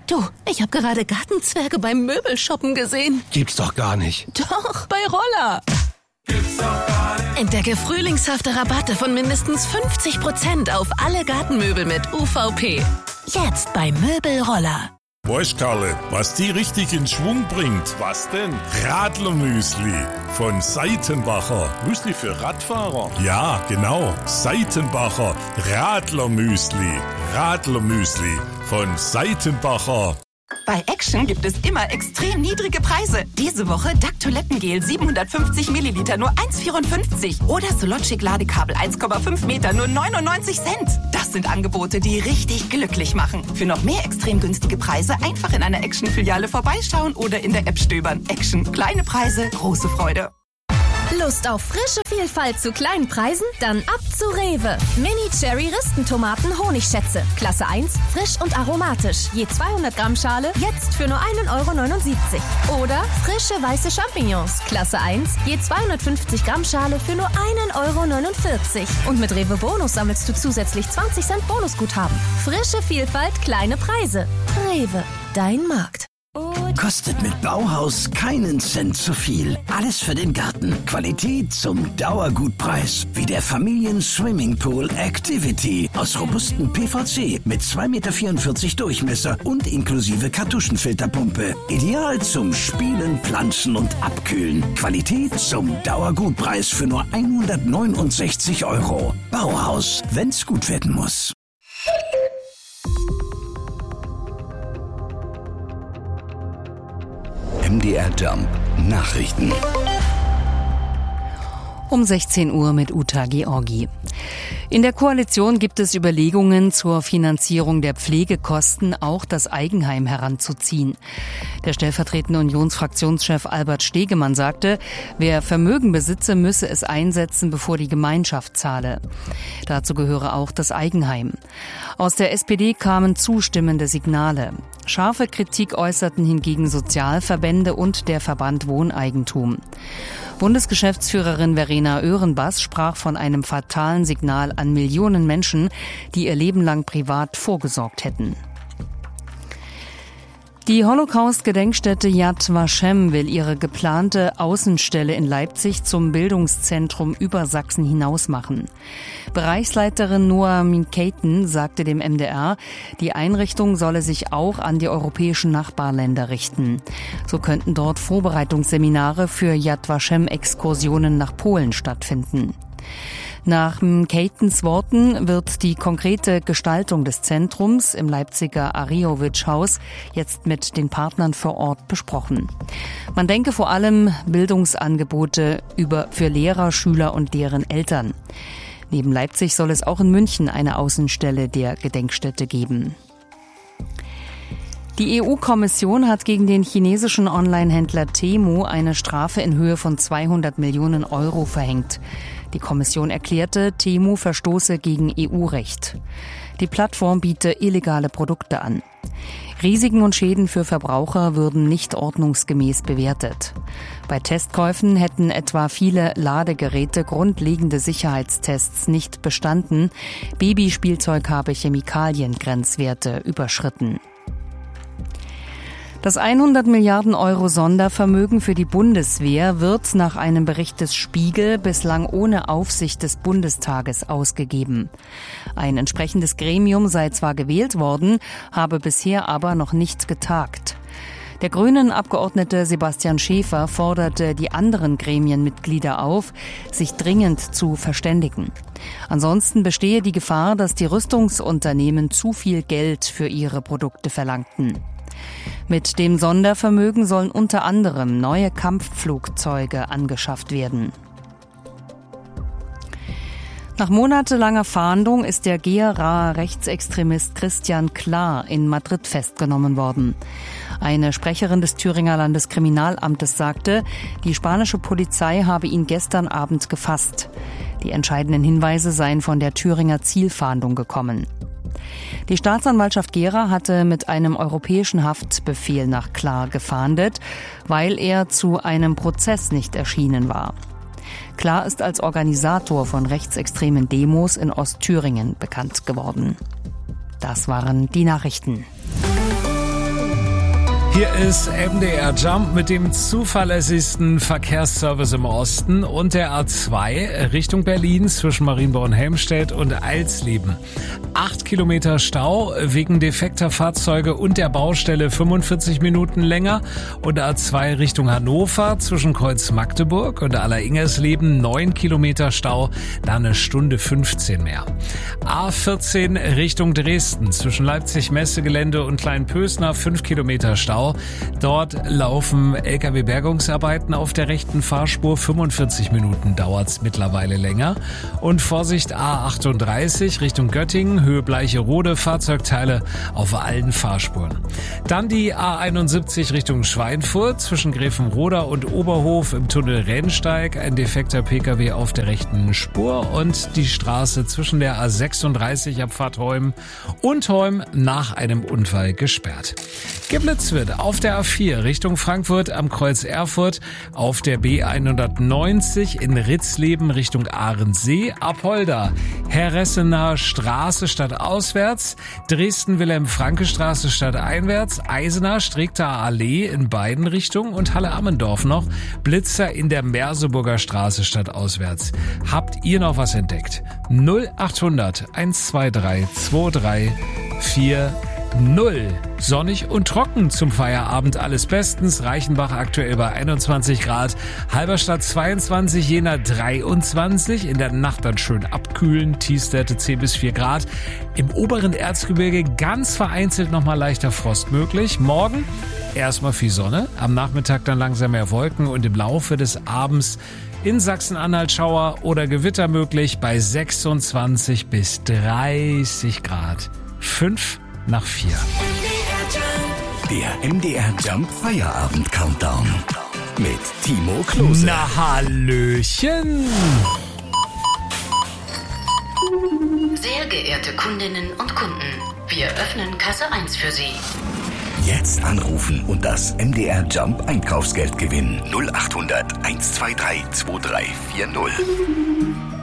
Du, ich habe gerade Gartenzwerge beim Möbelshoppen gesehen. Gibt's doch gar nicht. Doch, bei Roller. Gibt's doch gar nicht. Entdecke frühlingshafte Rabatte von mindestens 50% auf alle Gartenmöbel mit UVP. Jetzt bei Möbelroller. Weißt, Karle, was die richtig in Schwung bringt? Was denn? Radlermüsli von Seitenbacher. Müsli für Radfahrer? Ja, genau. Seitenbacher Radlermüsli. Radlermüsli von Seitenbacher. Bei Action gibt es immer extrem niedrige Preise. Diese Woche DAC Toilettengel 750 Milliliter nur 1,54. Oder Sologic Ladekabel 1,5 Meter nur 99 Cent. Das sind Angebote, die richtig glücklich machen. Für noch mehr extrem günstige Preise einfach in einer Action-Filiale vorbeischauen oder in der App stöbern. Action. Kleine Preise, große Freude. Lust auf frische Vielfalt zu kleinen Preisen? Dann ab zu Rewe. Mini-Cherry-Ristentomaten Honigschätze. Klasse 1, frisch und aromatisch. Je 200 Gramm Schale, jetzt für nur 1,79 €. Oder frische weiße Champignons. Klasse 1, je 250 Gramm Schale für nur 1,49 €. Und mit Rewe Bonus sammelst du zusätzlich 20 Cent Bonusguthaben. Frische Vielfalt, kleine Preise. Rewe, dein Markt. Kostet mit Bauhaus keinen Cent zu viel. Alles für den Garten. Qualität zum Dauergutpreis. Wie der Familien-Swimmingpool Activity aus robustem PVC mit 2,44 Meter Durchmesser und inklusive Kartuschenfilterpumpe. Ideal zum Spielen, Planschen und Abkühlen. Qualität zum Dauergutpreis für nur 169 €. Bauhaus, wenn's gut werden muss. MDR Jump Nachrichten. Um 16 Uhr mit Uta Georgi. In der Koalition gibt es Überlegungen zur Finanzierung der Pflegekosten, auch das Eigenheim heranzuziehen. Der stellvertretende Unionsfraktionschef Albert Stegemann sagte, wer Vermögen besitze, müsse es einsetzen, bevor die Gemeinschaft zahle. Dazu gehöre auch das Eigenheim. Aus der SPD kamen zustimmende Signale. Scharfe Kritik äußerten hingegen Sozialverbände und der Verband Wohneigentum. Bundesgeschäftsführerin Verena Oehrenbass sprach von einem fatalen Signal an Millionen Menschen, die ihr Leben lang privat vorgesorgt hätten. Die Holocaust-Gedenkstätte Yad Vashem will ihre geplante Außenstelle in Leipzig zum Bildungszentrum über Sachsen hinaus machen. Bereichsleiterin Noah Minkaten sagte dem MDR, die Einrichtung solle sich auch an die europäischen Nachbarländer richten. So könnten dort Vorbereitungsseminare für Yad Vashem-Exkursionen nach Polen stattfinden. Nach Katens Worten wird die konkrete Gestaltung des Zentrums im Leipziger Ariowitsch-Haus jetzt mit den Partnern vor Ort besprochen. Man denke vor allem Bildungsangebote für Lehrer, Schüler und deren Eltern. Neben Leipzig soll es auch in München eine Außenstelle der Gedenkstätte geben. Die EU-Kommission hat gegen den chinesischen Online-Händler Temu eine Strafe in Höhe von 200 Millionen € verhängt. Die Kommission erklärte, Temu verstoße gegen EU-Recht. Die Plattform biete illegale Produkte an. Risiken und Schäden für Verbraucher würden nicht ordnungsgemäß bewertet. Bei Testkäufen hätten etwa viele Ladegeräte grundlegende Sicherheitstests nicht bestanden. Babyspielzeug habe Chemikaliengrenzwerte überschritten. Das 100 Milliarden € Sondervermögen für die Bundeswehr wird nach einem Bericht des Spiegel bislang ohne Aufsicht des Bundestages ausgegeben. Ein entsprechendes Gremium sei zwar gewählt worden, habe bisher aber noch nicht getagt. Der Grünen-Abgeordnete Sebastian Schäfer forderte die anderen Gremienmitglieder auf, sich dringend zu verständigen. Ansonsten bestehe die Gefahr, dass die Rüstungsunternehmen zu viel Geld für ihre Produkte verlangten. Mit dem Sondervermögen sollen unter anderem neue Kampfflugzeuge angeschafft werden. Nach monatelanger Fahndung ist der Geraer Rechtsextremist Christian Klar in Madrid festgenommen worden. Eine Sprecherin des Thüringer Landeskriminalamtes sagte, die spanische Polizei habe ihn gestern Abend gefasst. Die entscheidenden Hinweise seien von der Thüringer Zielfahndung gekommen. Die Staatsanwaltschaft Gera hatte mit einem europäischen Haftbefehl nach Klar gefahndet, weil er zu einem Prozess nicht erschienen war. Klar ist als Organisator von rechtsextremen Demos in Ostthüringen bekannt geworden. Das waren die Nachrichten. Hier ist MDR Jump mit dem zuverlässigsten Verkehrsservice im Osten und der A2 Richtung Berlin zwischen Marienborn-Helmstedt und Alsleben. 8 Kilometer Stau wegen defekter Fahrzeuge und der Baustelle 45 Minuten länger und A2 Richtung Hannover zwischen Kreuz-Magdeburg und Aller-Ingersleben 9 Kilometer Stau, da 1 Stunde 15 mehr. A14 Richtung Dresden zwischen Leipzig-Messegelände und Kleinpösner 5 Kilometer Stau. Dort laufen Lkw-Bergungsarbeiten auf der rechten Fahrspur. 45 Minuten dauert's mittlerweile länger. Und Vorsicht A38 Richtung Göttingen, Höhe Bleicherode, Fahrzeugteile auf allen Fahrspuren. Dann die A71 Richtung Schweinfurt zwischen Grevenroda und Oberhof im Tunnel Rennsteig. Ein defekter Pkw auf der rechten Spur und die Straße zwischen der A36 Abfahrt Heum und Heum nach einem Unfall gesperrt. Geblitzt wird auf der A4 Richtung Frankfurt am Kreuz Erfurt, auf der B190 in Ritzleben Richtung Ahrensee, Apolda, Herressener Straße stadtauswärts, Dresden-Wilhelm-Franke-Straße stadteinwärts, Eisener Stregter Allee in beiden Richtungen und Halle-Ammendorf noch, Blitzer in der Merseburger Straße stadtauswärts. Habt ihr noch was entdeckt? 0800 123 23 40. Sonnig und trocken zum Feierabend, alles bestens. Reichenbach aktuell bei 21 Grad, Halberstadt 22, Jena 23. In der Nacht dann schön abkühlen, Tiefstwerte 10 bis 4 Grad. Im oberen Erzgebirge ganz vereinzelt nochmal leichter Frost möglich. Morgen erstmal viel Sonne, am Nachmittag dann langsam mehr Wolken und im Laufe des Abends in Sachsen-Anhalt Schauer oder Gewitter möglich bei 26 bis 30 Grad. 5 nach 4. Der MDR Jump Feierabend Countdown mit Timo Klose. Na hallöchen! Sehr geehrte Kundinnen und Kunden, wir öffnen Kasse 1 für Sie. Jetzt anrufen und das MDR Jump Einkaufsgeld gewinnen. 0800 123 2340.